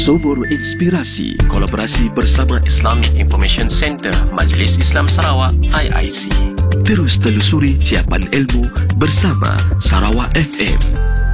Sumur Inspirasi, kolaborasi bersama Islamic Information Center Majlis Islam Sarawak IIC. Terus telusuri ciapan ilmu bersama Sarawak FM.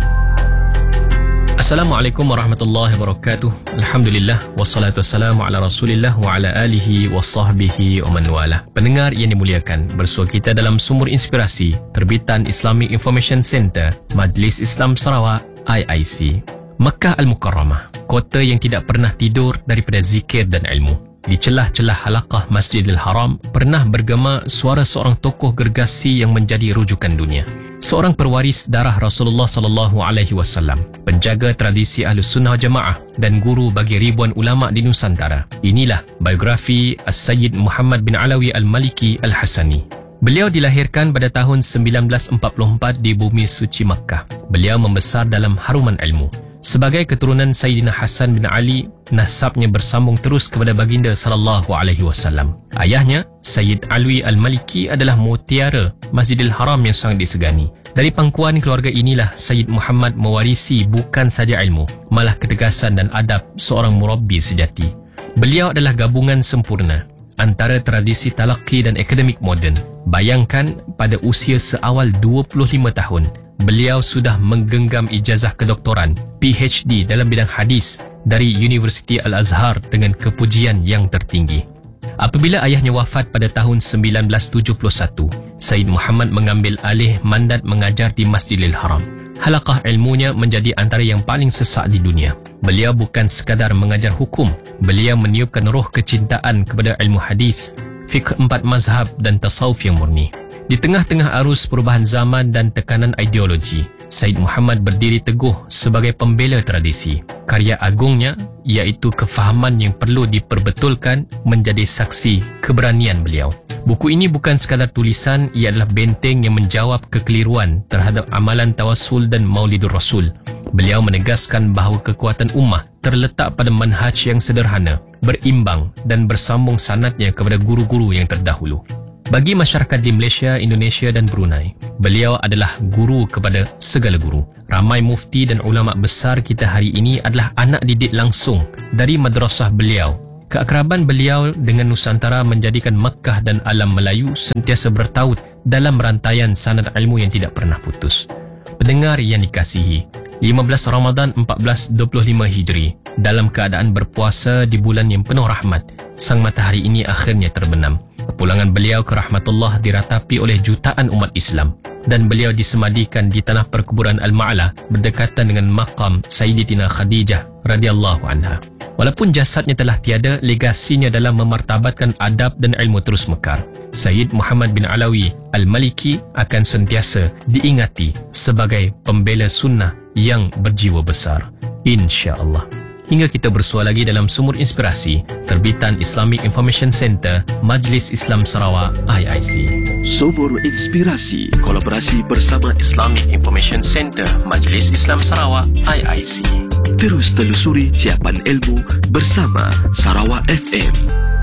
Assalamualaikum warahmatullahi wabarakatuh. Alhamdulillah, wassalatu wassalamu ala rasulillah wa ala alihi wa sahbihi wa man wala. Pendengar yang dimuliakan, bersua kita dalam Sumur Inspirasi, terbitan Islamic Information Center Majlis Islam Sarawak IIC. Makkah Al-Mukarramah, kota yang tidak pernah tidur daripada zikir dan ilmu. Di celah-celah halaqah Masjidil Haram pernah bergema suara seorang tokoh gergasi yang menjadi rujukan dunia. Seorang perwaris darah Rasulullah sallallahu alaihi wasallam, penjaga tradisi Ahlus Sunnah Jamaah dan guru bagi ribuan ulama di Nusantara. Inilah biografi As-Sayyid Muhammad bin Alawi Al-Maliki Al-Hasani. Beliau dilahirkan pada tahun 1944 di bumi suci Makkah. Beliau membesar dalam haruman ilmu. Sebagai keturunan Sayyidina Hasan bin Ali, nasabnya bersambung terus kepada baginda sallallahu alaihi wasallam. Ayahnya, Sayyid Alwi Al-Maliki adalah mutiara Masjidil Haram yang sangat disegani. Dari pangkuan keluarga inilah Sayyid Muhammad mewarisi bukan saja ilmu, malah ketegasan dan adab seorang murabbi sejati. Beliau adalah gabungan sempurna antara tradisi talaqi dan akademik moden. Bayangkan, pada usia seawal 25 tahun, beliau sudah menggenggam ijazah kedoktoran PhD dalam bidang hadis dari Universiti Al-Azhar dengan kepujian yang tertinggi. Apabila ayahnya wafat pada tahun 1971, Sayyid Muhammad mengambil alih mandat mengajar di Masjidil Haram. Halaqah ilmunya menjadi antara yang paling sesak di dunia. Beliau bukan sekadar mengajar hukum, beliau meniupkan roh kecintaan kepada ilmu hadis, fiqh 4 mazhab dan tasawuf yang murni. Di tengah-tengah arus perubahan zaman dan tekanan ideologi, Sayyid Muhammad berdiri teguh sebagai pembela tradisi. Karya agungnya, iaitu Kefahaman yang Perlu Diperbetulkan, menjadi saksi keberanian beliau. Buku ini bukan sekadar tulisan, ia adalah benteng yang menjawab kekeliruan terhadap amalan tawassul dan maulidur Rasul. Beliau menegaskan bahawa kekuatan ummah terletak pada manhaj yang sederhana, berimbang dan bersambung sanadnya kepada guru-guru yang terdahulu. Bagi masyarakat di Malaysia, Indonesia dan Brunei, beliau adalah guru kepada segala guru. Ramai mufti dan ulama besar kita hari ini adalah anak didik langsung dari madrasah beliau. Keakraban beliau dengan Nusantara menjadikan Makkah dan alam Melayu sentiasa bertaut dalam rantaian sanad ilmu yang tidak pernah putus. Pendengar yang dikasihi, 15 Ramadan 1425 Hijri, dalam keadaan berpuasa di bulan yang penuh rahmat, sang matahari ini akhirnya terbenam. Kepulangan beliau ke rahmatullah diratapi oleh jutaan umat Islam dan beliau disemadikan di tanah perkuburan Al-Ma'la berdekatan dengan maqam Sayyidatina Khadijah radhiyallahu anha. Walaupun jasadnya telah tiada, legasinya dalam memartabatkan adab dan ilmu terus mekar. Sayyid Muhammad bin Alawi Al-Maliki akan sentiasa diingati sebagai pembela sunnah yang berjiwa besar, insya-Allah. Hingga kita bersua lagi dalam Sumur Inspirasi, terbitan Islamic Information Center Majlis Islam Sarawak IIC. Sumur Inspirasi, kolaborasi bersama Islamic Information Center Majlis Islam Sarawak IIC. Terus telusuri ciapan ilmu bersama Sarawak FM.